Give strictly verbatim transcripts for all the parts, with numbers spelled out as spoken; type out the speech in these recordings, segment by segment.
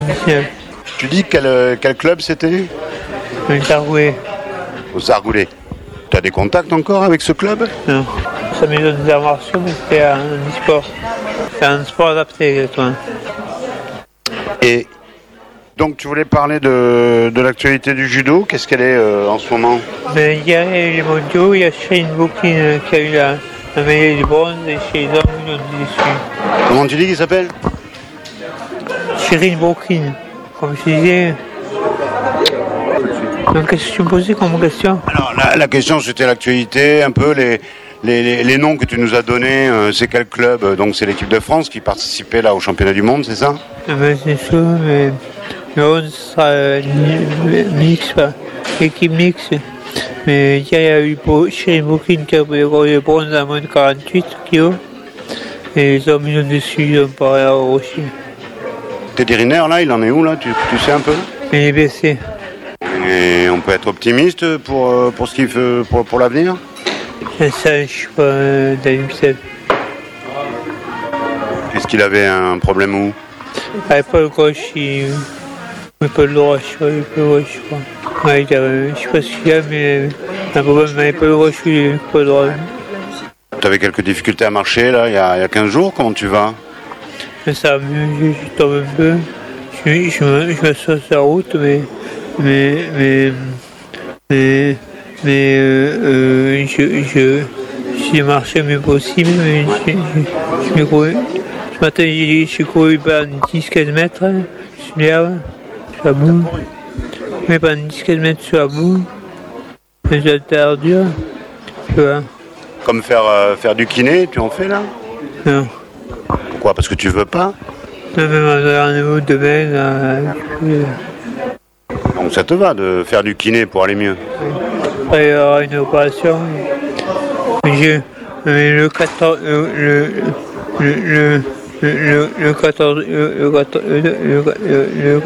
Michel. Tu dis quel, quel club c'était? Le Zargoulet. Au Zargoulet. Tu as des contacts encore avec ce club? Non. Ça me donne des arts martiaux, mais c'est un e-sport. C'est un sport adapté, toi. Et donc tu voulais parler de, de l'actualité du judo. Qu'est-ce qu'elle est euh, en ce moment? Mais hier, il y a eu les mondiaux, il y a Shane Bokin qui a eu la, la médaille de bronze et chez les hommes, ils ont dit dessus. Comment tu dis qu'il s'appelle? Shirin Bokin, comme je disais. Donc qu'est-ce que tu me posais comme question? Alors la, la question c'était l'actualité, un peu les, les, les, les noms que tu nous as donnés. Euh, c'est quel club? Donc c'est l'équipe de France qui participait là au championnat du monde, c'est ça? Ah ben, c'est sûr, mais le onze sera euh, mix, pas, équipe mixte. Mais hier il y a eu Shirin Bokin qui a pris le bronze à moins de quarante-huit kilos. Et les hommes ils ont dessus, ils ont pas à Rocher. Teddy Riner là, il en est où là? Tu, tu sais un peu? Il est blessé. Et on peut être optimiste pour, pour, ce qu'il fait, pour, pour l'avenir? Ça, je suis pas euh, dans l'U C F. Est-ce qu'il avait un problème où? À l'épaule gauche, il l'épaule droite, je sais pas, l'épaule gauche, je crois. Ouais, il avait, je sais pas ce qu'il y a, mais un problème à l'épaule gauche ou l'épaule droite. Tu avais quelques difficultés à marcher là, il y a, il y a quinze jours, comment tu vas? Ça va mieux, je, je tombe un peu. Je, je, me, je me sors sur la route, mais. Mais. Mais. Mais. mais euh, euh, je, je, j'ai marché le mieux possible, mais je, je, je, je couru. Ce matin, j'ai, j'ai couru pendant dix à quinze mètres sur l'herbe, sur la boue. Mais pendant dix à quinze mètres sur la boue, les haltères durs, tu vois. Comme faire, euh, faire du kiné, tu en fais là? Non. Pourquoi? Parce que tu veux pas? Non, même un rendez-vous demain, là, euh, donc ça te va de faire du kiné pour aller mieux? après, il y aura une opération. Mais je, mais le quatorze, le, le, le, le, le, le quatorze, le, le, quatorze, le, le, le,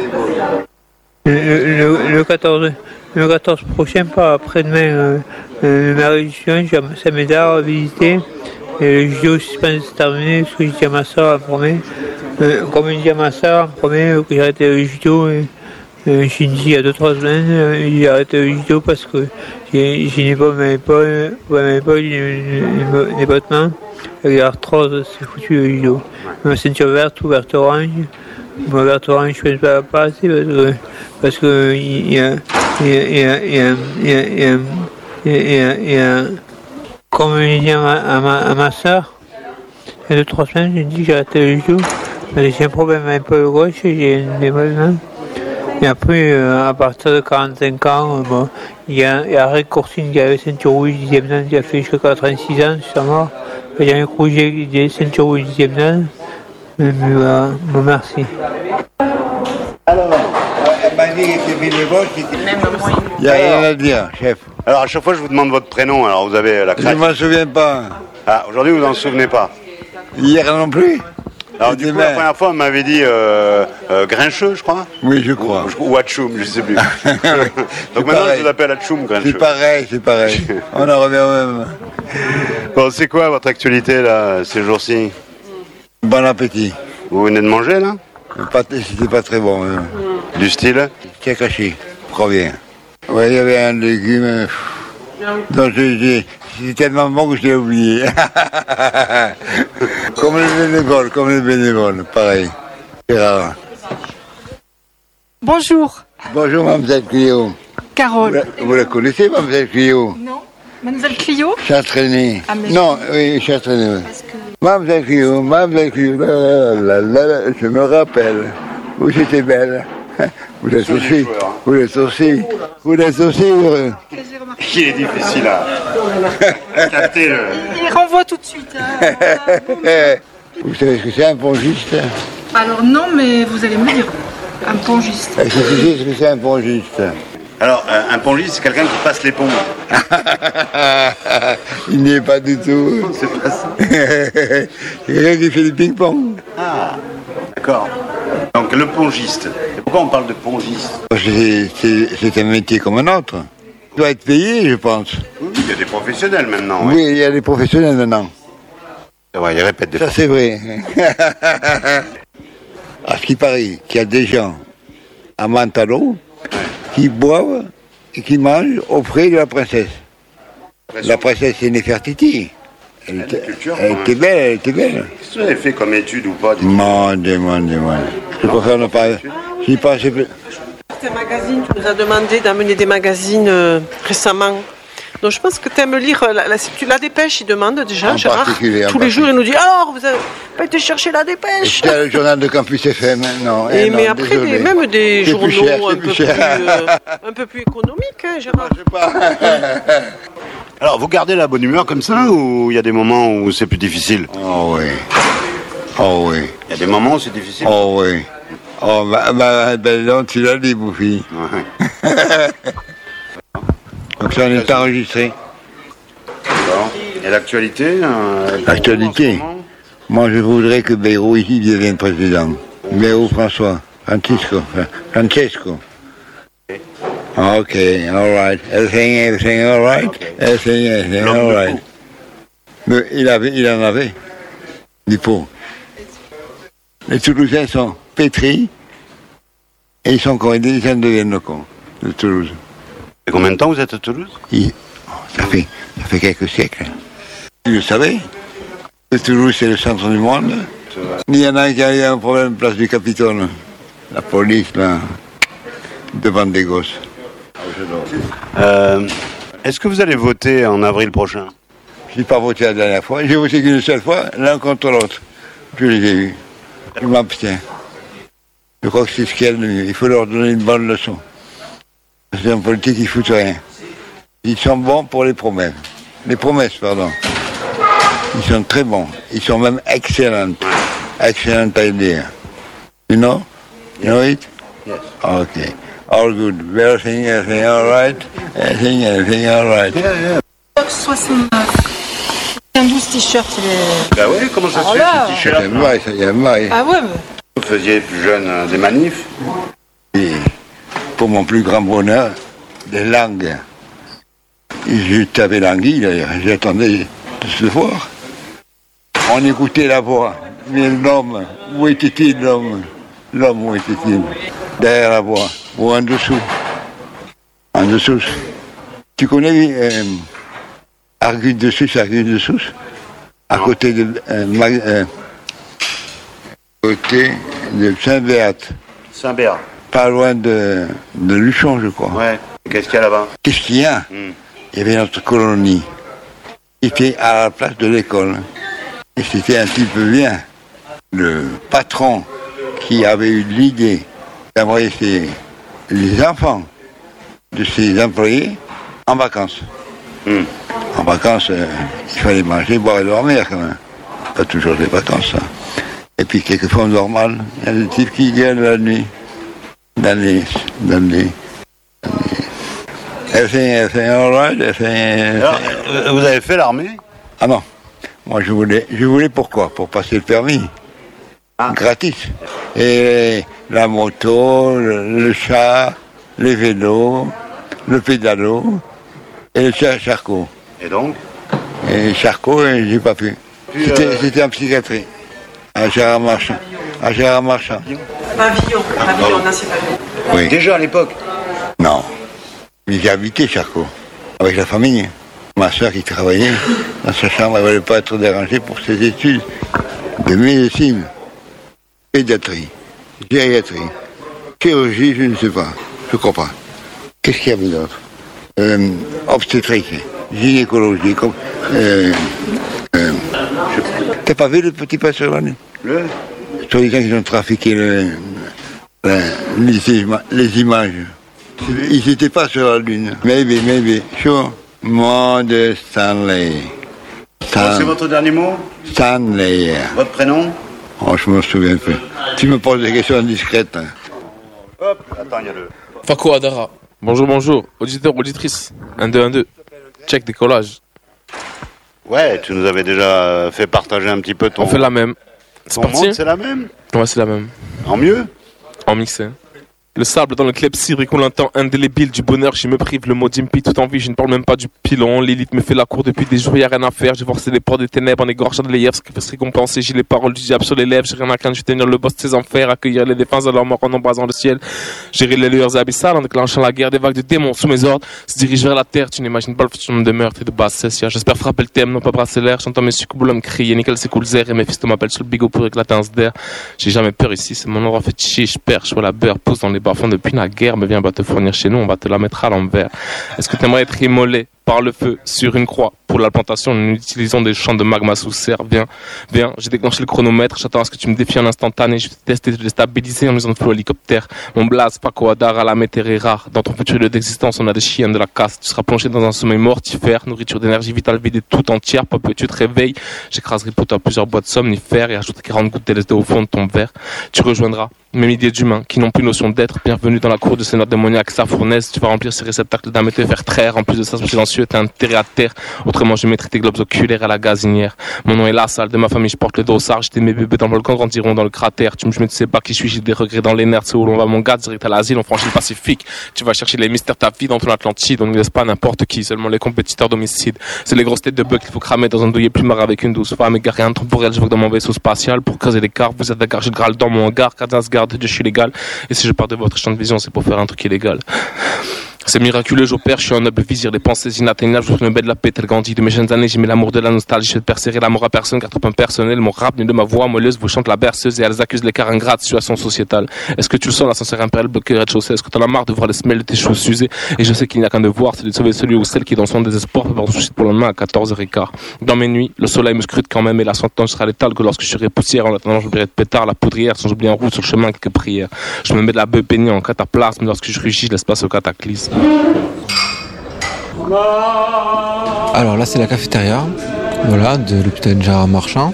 le, le, le quatorze, le quatorze prochain, pas après-demain, euh, le mercredi juin, ça m'aide à visiter. Et le judo, je pense, c'est terminé, parce que j'ai dit à ma soeur en premier. Euh, comme j'ai dit à ma soeur en premier, que j'ai arrêté le judo. Et, euh, j'ai dit il y a deux trois semaines, euh, j'ai arrêté le judo parce que j'ai, j'ai n'ai pas mes épaules, pas mes épaules, les battements. Avec l'arthrose, c'est foutu le judo. Ma ceinture verte ou verte orange. Ma verte orange, je ne pense pas, pas assez parce que, parce que il y a, il y a, il y a, il y a, il y a, il y a, il y a, il y a comme je dis à ma, à ma, à ma soeur, il y a deux trois semaines, j'ai dit que j'ai arrêté le judo. J'ai un problème un peu gauche, j'ai des mains. Et après, euh, à partir de quarante-cinq ans, euh, bon, il y a, il y a Rick Courtine qui avait ceinture rouge dixième dan, qui a fait jusqu'à quatre-vingt-six ans, c'est sa mort. Il y a un Rouget qui a ceinture rouge dixième dan. Mais voilà, bon, merci. Alors, elle m'a dit qu'il était bénévole, qu'il était... Il n'y a rien à dire, chef. Alors à chaque fois je vous demande votre prénom, alors vous avez la Je crainte. ne m'en souviens pas. Ah, aujourd'hui vous n'en souvenez pas? Hier non plus. Alors du coup la première fois on m'avait dit euh, euh, Grincheux je crois? Oui je crois. Ou, ou Atchoum, je sais plus. Donc maintenant pareil. je vous appelle Atchoum Grincheux. C'est pareil, c'est pareil. On en revient au même. Bon, c'est quoi votre actualité là ces jours-ci? Bon appétit. Vous venez de manger là? Pas, c'était pas très bon. Hein. Du style? C'est caché, proviens. Oui, il y avait un légume. Donc j'ai, c'est tellement bon que je l'ai oublié. Comme les bénévoles, comme les bénévoles, pareil. C'est rare. Bonjour. Bonjour, mademoiselle Clio. Carole. Vous la, vous la connaissez, mademoiselle Clio? Non. Mademoiselle Clio? Je suis entraîné. Ah, mais non, je... oui, je suis entraîné. Oui. que... Mademoiselle Clio, mademoiselle Clio, la, la, la, la, je me rappelle. Vous étiez belle. Vous êtes aussi, vous êtes aussi, vous êtes aussi heureux. Il est difficile à capter le... Il renvoie tout de suite. Hein. Vous savez ce que c'est un pongiste? Alors non, mais vous allez me dire. Un pongiste. Est-ce que vous savez ce que c'est un pongiste? Alors, euh, un pongiste, c'est quelqu'un qui passe l'éponge. Il n'y est pas du tout. C'est pas ça. C'est quelqu'un qui fait du ping-pong. Ah, d'accord. Donc le pongiste. Et pourquoi on parle de pongiste? Parce que c'est, c'est, c'est un métier comme un autre. Il doit être payé, je pense. Oui, il y a des professionnels maintenant. Oui, oui il y a des professionnels maintenant. C'est vrai, ils répètent des Ça, fois. c'est vrai. À ce qui paraît qu'il y a des gens à Mantalo qui boivent et qui mangent auprès de la princesse. La princesse c'est Néfertiti. Elle, était, culture, elle était belle, elle était belle. Qu'est-ce que vous avez fait comme étude ou pas? Mon Dieu, mon Dieu, mon Dieu. Je préfère ne pas... J'y pense plus. Un magazine, tu nous as demandé d'amener des magazines euh, récemment. Donc je pense que tu aimes lire la, la, la dépêche, il demande déjà, en Gérard. Tous les jours, il nous dit alors, vous avez pas été chercher la dépêche? C'était le journal de Campus F M, non. Et eh mais non, après, des, même des c'est journaux cher, un, peu plus plus, euh, un peu plus économiques, hein, Gérard. Je sais pas. Alors, vous gardez la bonne humeur comme ça ou il y a des moments où c'est plus difficile? Oh oui. Oh oui. Il y a des moments où c'est difficile. Oh oui. Oh, bah, bah, ben non, tu l'as dit, Bouffi. Ouais. Donc ça, on est enregistré. D'accord. Et l'actualité euh, L'actualité. Moi, je voudrais que Bayrou ici devienne président. Bayrou François. Francisco. Francesco. Ok, all right. Everything, everything all right? Okay. Everything, everything all right. Mais il, avait, il en avait, du pot. Les Toulousains sont pétris et ils sont corridés, ils en deviennent le con de Toulouse. Et combien de temps vous êtes à Toulouse? Il, ça, fait, ça fait quelques siècles. Vous le savez, que Toulouse c'est le centre du monde. Il y en a qui a eu un problème place du Capitole. La police, là, devant des gosses. Euh, Est-ce que vous allez voter en avril prochain? Je n'ai pas voté la dernière fois. J'ai voté qu'une seule fois, l'un contre l'autre. Je les ai eus. Je m'abstiens. Je crois que c'est ce qu'il y a de mieux. Il faut leur donner une bonne leçon. C'est un politique, ils ne foutent rien. Ils sont bons pour les promesses. Les promesses, pardon. Ils sont très bons. Ils sont même excellents. Excellents à dire. You know? You know it? Yes. Okay. All good. Everything, everything all right? Everything, everything all right. Yeah, yeah. soixante-neuf. douze t-shirts. Les... Bah ouais, comment ça se Oh fait là. ce Il y a t-shirt? un bail, ça, il y a un bail. Ah ouais, mais... Vous faisiez plus jeune euh, des manifs? Et pour mon plus grand bonheur, des langues. Je t'avais l'anguille d'ailleurs, j'attendais de se voir. On écoutait la voix, mais l'homme, où était-il l'homme? L'homme, où était-il? Derrière la voix, ou en dessous? En dessous. Tu connais euh, Argus de Sus, Argus de Sus? À côté de, euh, Mag- euh, côté de Saint-Béat, Saint-Béat. pas loin de, de Luchon, je crois. Ouais. Qu'est-ce qu'il y a là-bas? Qu'est-ce qu'il y a? Hmm. Il y avait notre colonie qui était à la place de l'école. Et c'était un petit peu bien. Le patron qui avait eu l'idée d'envoyer ses- les enfants de ses employés en vacances. Hmm. En vacances, euh, il fallait manger, boire et dormir quand même. Pas toujours des vacances, ça. Et puis quelquefois on dort mal. Il y a des types qui viennent la nuit. Dans les... Dans les... Everything, everything all right, everything- Alors, euh, vous avez fait l'armée? Ah non, moi je voulais, je voulais pourquoi? Pour passer le permis. Ah. Gratis. Et la moto, le, le char, les vélos, le pédalo et le char charcot. Et donc? Et charcot, euh, j'ai pas pu. Puis, C'était, euh, c'était en psychiatrie. À Gérard Marchand. À Gérard Marchand. Pavillon, pavillon, non, c'est pavillon. Oui. Déjà à l'époque? Non. Mais j'ai habité Charcot, avec la famille. Ma soeur qui travaillait dans sa chambre, elle ne voulait pas être dérangée pour ses études de médecine, pédiatrie, gériatrie, chirurgie, je ne sais pas, je crois pas. Qu'est-ce qu'il y avait d'autre? euh, Obstétrique, gynécologie, comme... Euh, euh, je- T'as pas vu le petit passeur là? Le? Sur les gens qui ont trafiqué le, le- les, ima- les images. Ils n'étaient pas sur la Lune. Maybe, maybe. Sure. Moi de Stanley. Stan- C'est votre dernier mot? Stanley. Votre prénom? Oh, je me souviens plus. Tu me poses des questions indiscrètes. Hein. Hop, attends, il y a le... Fako Adara. Bonjour, bonjour. Auditeur, auditrice. un, deux, un, deux. Check, décollage. Ouais, tu nous avais déjà fait partager un petit peu ton... On fait la même. C'est ton parti? monde, c'est la même? Ouais, c'est la même. En mieux? En mixé. Le sable dans le clepsydre qu'on l'entend indélébile du bonheur, j'y me prive, le mot d'impi tout en vie, je ne parle même pas du pilon. L'élite me fait la cour depuis des jours, y'a rien à faire, j'ai forcé les portes des ténèbres en égorgeant de l'hier, ce qui fait se récompenser, j'ai les paroles du diable sur les lèvres, j'ai rien à craindre, je vais tenir le boss de ses enfers, accueillir les défenses de leur mort en embrasant le ciel, gérer les lueurs abyssales en déclenchant la guerre des vagues de démons sous mes ordres, se dirige vers la terre, tu n'imagines pas le futur de meurtre et de basse-cessia, j'espère frapper le thème, non pas brasser l'air, j'entends mes succuboulums crier, nickel c'est cool zère et mes fistos m'appellent sur le bigot pour éclater un d'air, j'ai jamais peur ici, c'est mon endroit fétiche, je perche, je vois la beurre, pousse dans les bas-fonds depuis la guerre. Mais viens, on va te fournir chez nous, on va te la mettre à l'envers. Est-ce que tu aimerais être immolé par le feu sur une croix? Pour la plantation, nous utilisons des champs de magma sous serre. Viens, viens, j'ai déclenché le chronomètre, j'attends à ce que tu me défies en instantané, je vais te tester de te déstabiliser en usant de flot hélicoptère. Mon blaze, Paco Hadar, à la métérée rare. Dans ton futur lieu d'existence, on a des chiens de la casse. Tu seras plongé dans un sommeil mortifère, nourriture d'énergie vitale vidée tout entière, pas peu tu te réveilles. J'écraserai pour toi plusieurs boîtes somnifères et ajouterai quarante gouttes d'L S D au fond de ton verre. Tu rejoindras mes milliers d'humains qui n'ont plus notion d'être. Bienvenue dans la cour de ces notes démoniaques, sa fournaise. Tu vas remplir ces réceptacles d'âme et te faire traire. En plus de ça, son silencieux, t'as intérêt à terre. Autrement, je mettrai tes globes oculaires à la gazinière. Mon nom est la salle de ma famille, je porte le dossard. J'étais mes bébés dans le volcan, grandiront dans le cratère. Tu me, je ne sais pas qui je suis, j'ai des regrets dans les nerfs. C'est où l'on va, mon gars, direct à l'asile, on franchit le Pacifique. Tu vas chercher les mystères de ta vie dans ton Atlantide. On ne laisse pas n'importe qui, seulement les compétiteurs d'homicide. C'est les grosses têtes de bœuf qu'il faut cramer dans un douillet plumard avec une douce femme égarée intemporelle. Je vois dans mon vaisseau spatial pour creuser l'écart. Vous êtes d'accord, je grâle dans mon hangar. Cadence garde, je suis légal. Et si je pars de votre champ de vision, c'est pour faire un truc illégal. C'est miraculeux, j'opère, je suis un noble vizir, les pensées inatteignables, je me mets de la paix, tel Gandhi. De mes jeunes années, j'ai mis l'amour de la nostalgie, je vais persérer l'amour à personne, car trop impersonnel, mon rap vient de ma voix moelleuse, vous chante la berceuse et elles accusent l'écart ingrat de situation sociétale. Est-ce que tu le sens, l'ascenseur impérial bloqué rez-de-chaussée? Est-ce que t'en as marre de voir les semelles de tes choses usées? Et je sais qu'il n'y a qu'un devoir, c'est de sauver celui ou celle qui, dans son désespoir, peut avoir son shit pour le lendemain à quatorze heures quinze. Dans mes nuits, le soleil me scrute quand même, et la sentence sera létale que lorsque je serai poussière, en attendant, j'oublierai de pétard, la poudrière, sans oublier en route sur le chemin quelques prières. Je me mets de la beuh peignée en cataplasme, lorsque je rugis, je laisse place au cataclysme. Alors là c'est la cafétéria, voilà, de l'hôpital Gérard Marchand.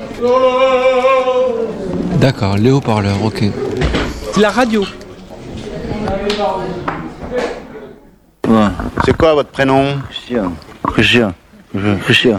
D'accord, les haut-parleurs, ok. C'est la radio. Ouais. C'est quoi votre prénom? Christian. Christian. Christian.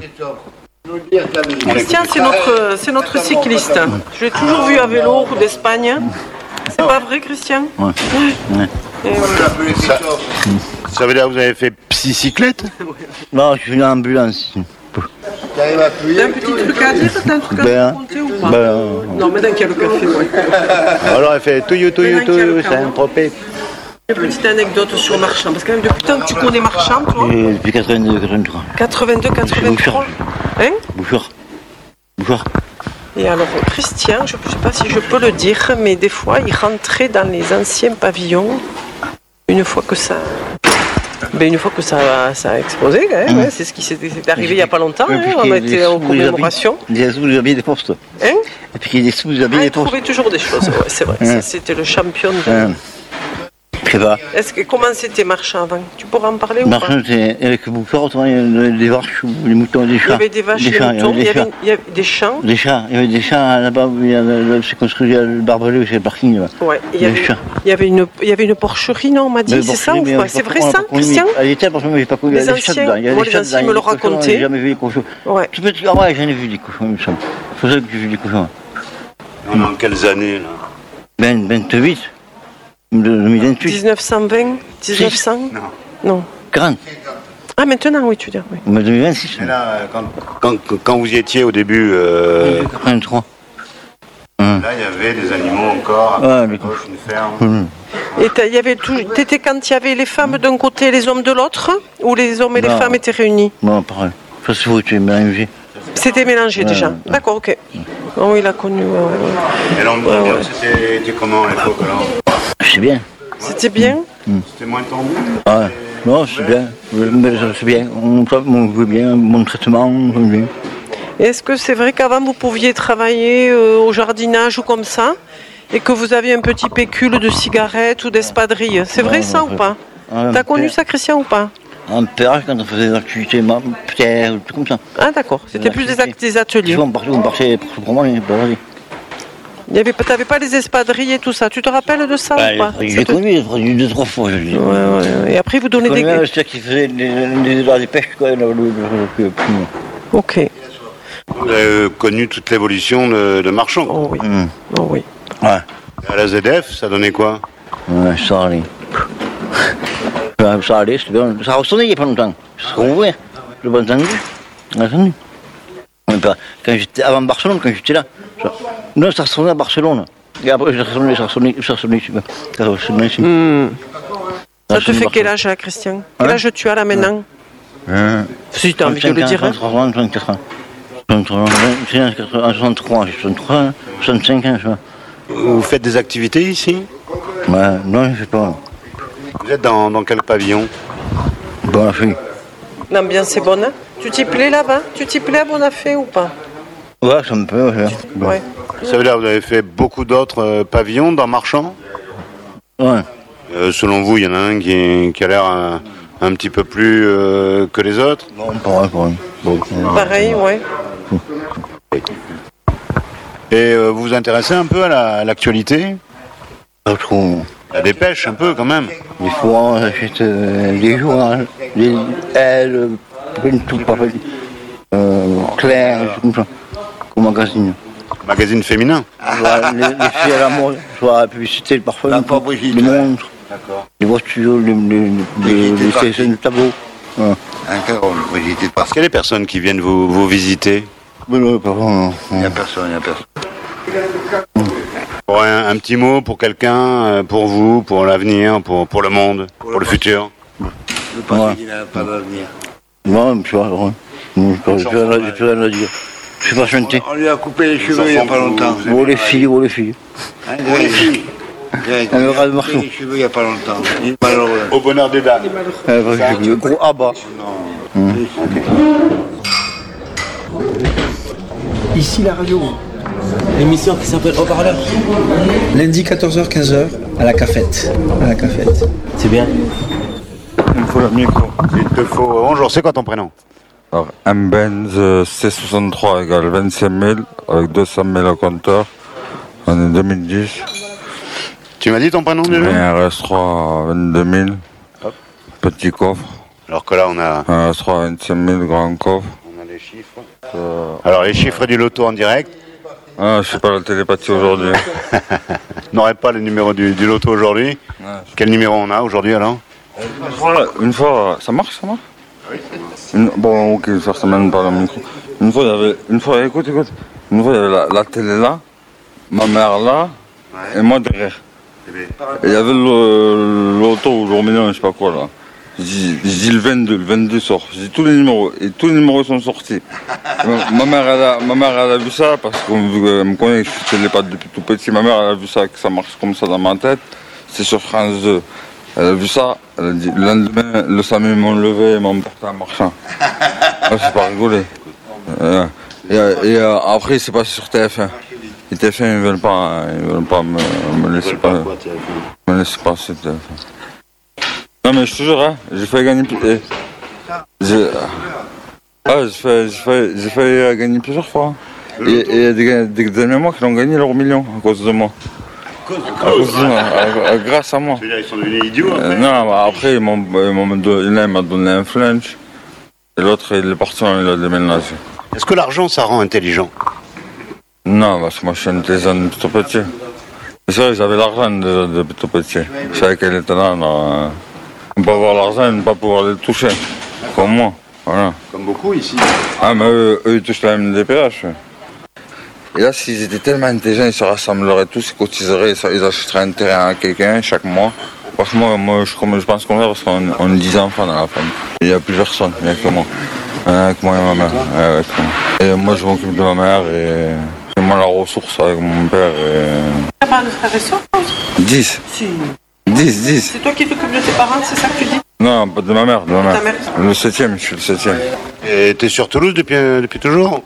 Christian, c'est notre, c'est notre cycliste. Je l'ai toujours vu à vélo, route d'Espagne. C'est pas vrai, Christian? Ouais. Ouais. Et, euh, Ça, ça veut dire que vous avez fait psycyclette? Non, je suis une ambulance. T'as un petit truc à dire? T'as un truc à Ben, raconter ou pas? ben, Non, mais dans quel café, ouais. Alors elle fait touillou, touillou, touillou, c'est un tropé. Une petite anecdote sur Marchand, parce que quand même depuis tant que tu connais Marchand, toi. Et depuis quatre-vingt-deux quatre-vingt-trois. quatre-vingt-deux quatre-vingt-trois. Hein? Bouchard. Bouchard. Et alors, Christian, je ne sais pas si je peux le dire, mais des fois, il rentrait dans les anciens pavillons, une fois que ça... Ben une fois que ça, ça a explosé, quand même, mmh. hein, c'est ce qui s'est arrivé il n'y a pas longtemps, hein, on a été en commémoration. Des sous, vous aviez des postes. Hein? Et puis il y a des sous, vous aviez ah, des postes. Il trouvait toujours des choses, ouais, c'est vrai, mmh. C'était le champion de... Mmh. Je sais pas. Est-ce que, comment c'était Marchand avant? Tu pourras en parler Marchand, ou pas? c'était avec Bouchard, il y avait des vaches, des moutons, des chats. Il y avait des vaches, des, des chats, moutons, il y avait, il y avait des champs. Des chats, il y avait des chats là-bas où c'est construit le barbelé, c'est le parking là. Ouais, il y, avait, il, y avait une, il y avait une porcherie, non, on m'a dit, c'est ça ou pas? C'est vrai ça, Christian? Elle était, parce que moi j'ai pas connu, il y a des chats dedans. Moi les anciens me le racontaient. J'ai jamais vu des cochons. Ouais. Tu peux te dire, ouais, j'en ai vu des cochons, il me semble. C'est pour ça que j'ai vu des cochons. On est en quelles années là? Ben, vingt-huit. deux mille vingt-huit. dix-neuf cent vingt, dix-neuf cents? Non. Non. quarante. Ah, maintenant, oui, tu veux dire, oui. Mais deux mille vingt-six. Mais là, quand, quand, quand vous y étiez au début... Euh, quatre-vingt-trois. Là, il y avait des animaux encore, à ouais, gauche, une ferme. Mmh. Et il y avait tout, t'étais quand il y avait les femmes d'un côté et les hommes de l'autre? Ou les hommes et non. les femmes étaient réunis? Non, pareil. Ça, c'est faux, tu es mélangé. C'était mélangé ouais, déjà. Ouais. D'accord, ok. Oh, il a connu. Ouais, ouais. Et l'homme ouais, ouais. c'était comment à l'époque alors? C'est bien. C'était bien mmh. C'était moins tendu? Ouais. Non, c'est bien. C'est bien. On veut bien, mon traitement, on veut bien. Est-ce que c'est vrai qu'avant vous pouviez travailler euh, au jardinage ou comme ça et que vous aviez un petit pécule de cigarettes ou d'espadrilles? C'est vrai non, ça ou pas? ah, T'as connu ça, Christian, ou pas? En père, quand on faisait des activités, peut-être, tout comme ça. Ah d'accord, c'était plus des, des ateliers. On partait, on partait pour comment les Il y avait, t'avais pas les espadrilles et tout ça. Tu te rappelles de ça bah, ou pas? J'ai connu, j'ai connu deux, trois fois. Je dis. Ouais, ouais. Et après, vous donnez des... C'est ça qui faisait des, des, des, des pêches, quoi. Le, le, le, le, ok. Vous avez connu toute l'évolution de, de Marchand. Oh oui. Mmh. Oh oui. Ouais. À la Z F, ça donnait quoi? Ouais, ça allait. Ça allait, c'était bien. Ça a sonné il n'y a pas longtemps. Ça s'est ouvert. Je l'ai pas entendu. entendu. Quand j'étais, avant Barcelone, quand j'étais là. Ça, non, ça sonnait à Barcelone. Et après, ça sonnait, ça sonnait, ça sonnait, ça sonnait ici. Mmh. Ça, ça te fait quel âge, Christian? Quel âge tu as là maintenant? Hein? Si tu as envie de le dire. soixante-trois ans, soixante-quatre ans. soixante-trois, soixante-trois, soixante-cinq ans, je vois. Vous faites des activités ici? Ouais, non, je ne sais pas. Vous êtes dans, dans quel pavillon? Bonafé. L'ambiance est bonne, hein? Tu t'y plais là-bas? Tu t'y plais à Bonafé ou pas? Ouais, ça me plaît, ouais. Ouais. Ça veut dire que vous avez fait beaucoup d'autres euh, pavillons dans Marchand? Ouais. Euh, selon vous, il y en a un qui, est, qui a l'air un, un petit peu plus euh, que les autres? Non, pareil, pareil. Bon, euh... Pareil, ouais. Et euh, vous vous intéressez un peu à, la, à l'actualité? Pas trop. La dépêche, un peu quand même. Des fois, on achète euh, des journaux, des ailes, tout, pas fait. Euh, Claire, tout ça. Comme magazine. Magazine féminin? Voilà, les, les filles à la mode, soit la publicité, le parfum, les montres, les voitures, les, les, les, les stations de tableau. Ouais. Est-ce qu'il y a des personnes qui viennent vous, vous visiter? Mais non, pas vraiment. Il n'y a personne, il n'y a personne. Pour un, un petit mot pour quelqu'un, pour vous, pour l'avenir, pour, pour le monde, pour le futur? Je pense qu'il n'a pas d'avenir. Non, je ne sais pas, j'ai plus rien à dire. Je suis pas chanté. On lui a coupé les cheveux il n'y a pas longtemps. Oh les filles, oh les filles. Hein, oh les filles. Elle me râle coupé les cheveux il n'y a pas longtemps. Il est malheureux. Au bonheur des dames. Le gros abat. Non. Ici la radio. L'émission qui s'appelle Haut-Parleur. Lundi quatorze heures quinze heures à la cafette. À la cafette. C'est bien. Il me faut le micro. Il te faut. Bonjour, c'est quoi ton prénom? Alors, un Benz euh, C soixante-trois égale vingt-cinq mille avec deux cent mille au compteur. On est deux mille dix. Tu m'as dit ton prénom déjà? Et un R S trois vingt-deux mille. Hop. Petit coffre. Alors que là on a... Un R S trois vingt-cinq mille, grand coffre. On a les chiffres. Euh... Alors les chiffres du loto en direct. Ah, je sais pas la télépathie aujourd'hui. On n'aurait pas le numéro du, du loto aujourd'hui. Ouais. Quel numéro on a aujourd'hui alors? Une fois, une fois, ça marche, ça marche? Une, bon, ok, ça ça mène par le micro. Une fois, il y avait, une fois, écoute, écoute. Une fois, il y avait la, la télé là, ma mère là, ouais. Et moi derrière. Et il y avait le, le loto, le million, je sais pas quoi là. Je dis, je dis le vingt-deux, le vingt-deux sort. Je dis tous les numéros, et tous les numéros sont sortis. ma, ma, mère, elle a, ma mère, elle a vu ça, parce qu'elle me connaît, je suis télépathe depuis tout petit. Ma mère, elle a vu ça, que ça marche comme ça dans ma tête. C'est sur France deux. Elle a vu ça, elle a dit, le lendemain, le samedi, ils m'ont levé et m'ont porté en marchand. Ouais, c'est pas rigolé. Euh, et et euh, après, c'est passé sur T F un. Et T F un, ils veulent pas, ils veulent pas me, me laisser pas, me laisser passer T F un. Non, mais je te jure, hein, j'ai failli gagner. Eh, j'ai, ah, j'ai fait, j'ai fait, j'ai fait gagner plusieurs fois. Et il y a des, des, des amis à moi qui l'ont gagné leur million à cause de moi. À cause de moi, à, à, grâce à moi. Ils sont devenus idiots après. Euh, non, bah, après, ils m'ont, ils m'ont donné, il m'a donné un flinch. Et l'autre, il est parti, il a déménagé. Est-ce que l'argent, ça rend intelligent? Non, parce que moi, je suis intelligent depuis tout petit. C'est vrai, j'avais l'argent déjà depuis tout petit. Je savais qu'elle était là. là. On peut avoir l'argent et ne pas pouvoir le toucher. Comme moi. Voilà. Comme beaucoup ici. Ah, mais eux, eux ils touchent la M D P H. Et là, s'ils étaient tellement intelligents, ils se rassembleraient tous, ils cotiseraient, ils achèteraient un terrain à quelqu'un chaque mois. Franchement, moi, je, je pense qu'on va parce qu'on on est dix enfants dans la famille. Il n'y a plus personne, il n'y a que moi. Avec moi et ma mère. Avec moi. Et moi, je m'occupe de ma mère et c'est moi la ressource avec mon père. Et... Tu n'as pas de frères et sœurs? Dix. Si. Dix, dix. C'est toi qui t'occupes de tes parents, c'est ça que tu dis? Non, pas de ma mère, de ma mère. Ta mère. Le septième, je suis le septième. Et t'es sur Toulouse depuis, depuis toujours?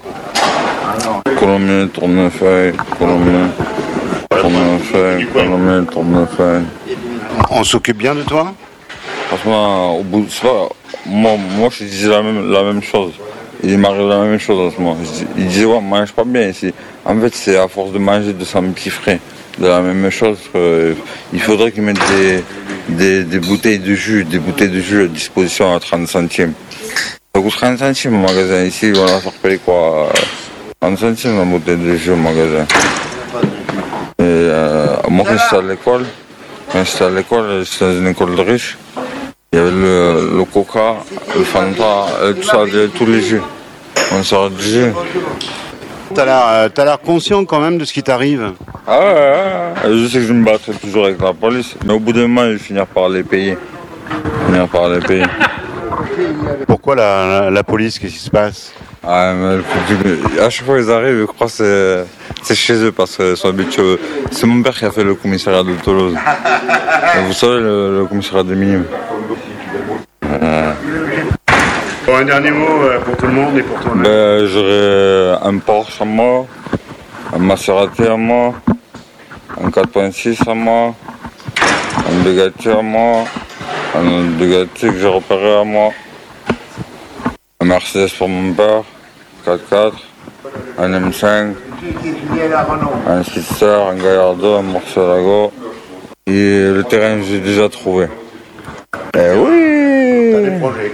Colomiers, Tournefeuille, Colomiers, Tournefeuille, Colomiers, Tournefeuille. On s'occupe bien de toi? Franchement, au bout, c'est pas, moi, moi je disais la même, la même chose. Il m'arrive la même chose en ce moment. Il disait, ouais, mange pas bien ici. En fait, c'est à force de manger de son petit frais, de la même chose. Euh, il faudrait qu'ils mettent des, des, des bouteilles de jus, des bouteilles de jus à disposition à trente centimes. Ça coûte trente centimes au magasin ici, on va faire payer quoi? trente centimes la bouteille de jus au magasin. Et euh, moi, quand j'étais à l'école, Quand j'étais à l'école, j'étais dans une école de riches. Il y avait le, le coca, le fanta, euh, tout ça, de- tous les jus. On sort du jus. T'as l'air, euh, t'as l'air conscient quand même de ce qui t'arrive. Ah ouais, ouais, ouais. Je sais que je me battrai toujours avec la police, mais au bout d'un moment, je vais finir par les payer. Finir par les payer. Pourquoi la, la, la police? Qu'est-ce qui se passe? Ah, mais le public- à chaque fois qu'ils arrivent, je crois que c'est, c'est chez eux parce qu'ils sont habitués. C'est mon père qui a fait le commissariat de Toulouse. Et vous savez, le, le commissariat des minimes. Euh, Bon, un dernier mot euh, pour tout le monde et pour toi. ben, j'aurais un Porsche à moi, un Maserati à moi, un quatre point six à moi, un Bugatti à moi, un Bugatti que j'ai repéré à moi, un Mercedes pour mon père, quatre quatre, un M cinq, un Sister, un Gallardo, un Murcielago. Et le terrain, j'ai déjà trouvé. Eh oui! T'as des projets.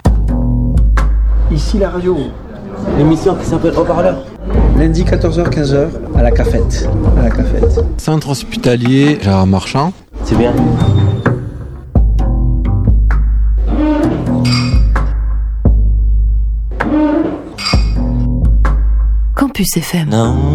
Ici la radio, l'émission qui s'appelle Haut-Parleur. Lundi quatorze heures quinze heures à la cafette. À la cafette. Centre hospitalier Gérard Marchand. C'est bien. Campus F M. Non.